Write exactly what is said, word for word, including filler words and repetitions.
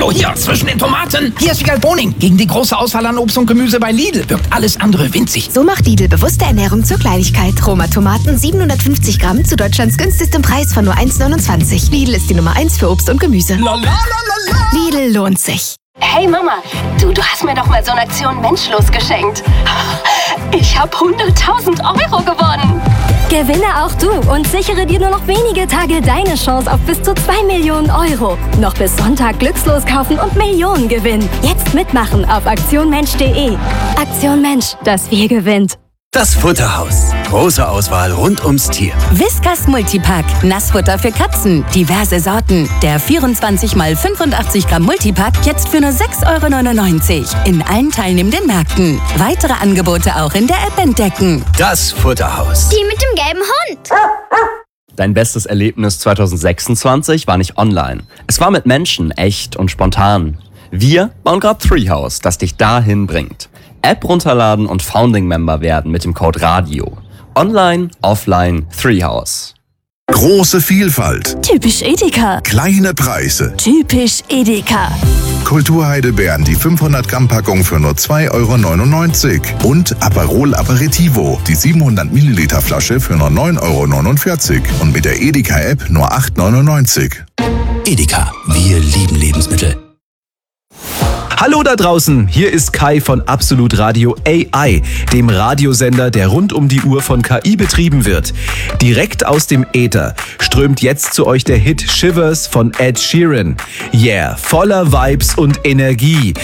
Hallo, hier, zwischen den Tomaten. Hier ist Wiegald Boning. Gegen die große Auswahl an Obst und Gemüse bei Lidl wirkt alles andere winzig. So macht Lidl bewusste Ernährung zur Kleinigkeit. Roma Tomaten siebenhundertfünfzig Gramm zu Deutschlands günstigstem Preis von nur eins neunundzwanzig. Lidl ist die Nummer eins für Obst und Gemüse. La, la, la, la, la. Lidl lohnt sich. Hey Mama, du, du hast mir doch mal so eine Aktion Menschlos geschenkt. Ich habe hunderttausend Euro gewonnen. Gewinne auch du und sichere dir nur noch wenige Tage deine Chance auf bis zu zwei Millionen Euro. Noch bis Sonntag glückslos kaufen und Millionen gewinnen. Jetzt mitmachen auf aktion mensch punkt de. Aktion Mensch, das Wir gewinnt. Das Futterhaus. Große Auswahl rund ums Tier. Whiskas Multipack. Nassfutter für Katzen. Diverse Sorten. Der vierundzwanzig mal fünfundachtzig Gramm Multipack jetzt für nur sechs Euro neunundneunzig. In allen teilnehmenden Märkten. Weitere Angebote auch in der App entdecken. Das Futterhaus. Die mit dem gelben Hund. Dein bestes Erlebnis zwanzig sechsundzwanzig war nicht online. Es war mit Menschen, echt und spontan. Wir bauen gerade Treehouse, das dich dahin bringt. App runterladen und Founding-Member werden mit dem Code RADIO. Online, offline, Treehouse. Große Vielfalt. Typisch Edeka. Kleine Preise. Typisch Edeka. Kulturheidelbeeren, die fünfhundert Gramm Packung für nur zwei Euro neunundneunzig. Und Aperol Aperitivo, die siebenhundert Milliliter Flasche für nur neun Euro neunundvierzig. Und mit der Edeka-App nur acht Euro neunundneunzig. Edeka, wir lieben Lebensmittel. Hallo da draußen, hier ist Kai von Absolut Radio A I, dem Radiosender, der rund um die Uhr von K I betrieben wird. Direkt aus dem Äther strömt jetzt zu euch der Hit Shivers von Ed Sheeran. Yeah, voller Vibes und Energie